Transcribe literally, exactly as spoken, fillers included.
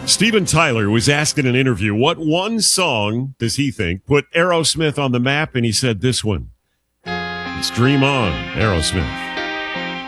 Steven Tyler was asked in an interview, what one song does he think put Aerosmith on the map? And he said this one. It's Dream On, Aerosmith.